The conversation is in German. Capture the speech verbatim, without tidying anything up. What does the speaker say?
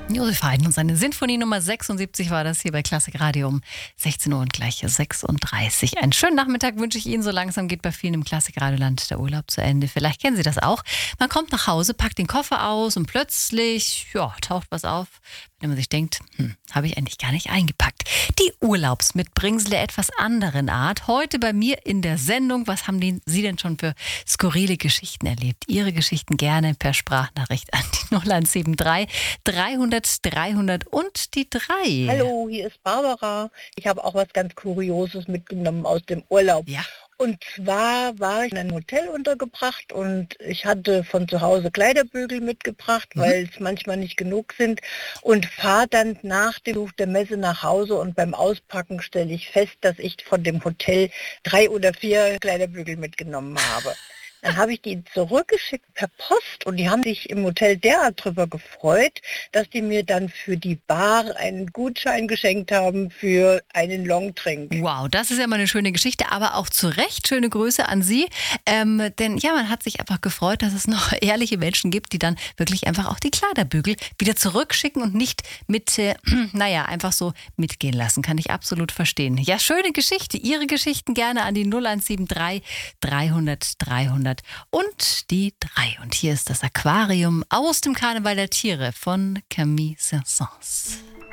Josef Haydn und seine Sinfonie Nummer sechsundsiebzig war das hier bei Klassik Radio um sechzehn Uhr und gleich sechsunddreißig. Einen schönen Nachmittag wünsche ich Ihnen. So langsam geht bei vielen im Klassikradioland der Urlaub zu Ende. Vielleicht kennen Sie das auch. Man kommt nach Hause, packt den Koffer aus und plötzlich ja, taucht was auf, bei dem man sich denkt, hm, habe ich eigentlich gar nicht eingepackt. Die Urlaubsmitbringsel der etwas anderen Art. Heute bei mir in der Sendung. Was haben die, Sie denn schon für skurrile Geschichten erlebt? Ihre Geschichten gerne per Sprachnachricht an die null eins sieben drei dreihundert dreihundert und die drei. Hallo, hier ist Barbara. Ich habe auch was ganz Kurioses mitgenommen aus dem Urlaub. Ja. Und zwar war ich in einem Hotel untergebracht und ich hatte von zu Hause Kleiderbügel mitgebracht, mhm. weil es manchmal nicht genug sind, und fahre dann nach dem Besuch der Messe nach Hause und beim Auspacken stelle ich fest, dass ich von dem Hotel drei oder vier Kleiderbügel mitgenommen habe. Dann habe ich die zurückgeschickt per Post und die haben sich im Hotel derart drüber gefreut, dass die mir dann für die Bar einen Gutschein geschenkt haben für einen Longdrink. Wow, das ist ja mal eine schöne Geschichte, aber auch zu Recht schöne Grüße an Sie. Ähm, denn ja, man hat sich einfach gefreut, dass es noch ehrliche Menschen gibt, die dann wirklich einfach auch die Kleiderbügel wieder zurückschicken und nicht mit, äh, naja, einfach so mitgehen lassen. Kann ich absolut verstehen. Ja, schöne Geschichte. Ihre Geschichten gerne an die null eins sieben drei dreihundert dreihundert. Und die drei. Und hier ist das Aquarium aus dem Karneval der Tiere von Camille Saint-Saëns.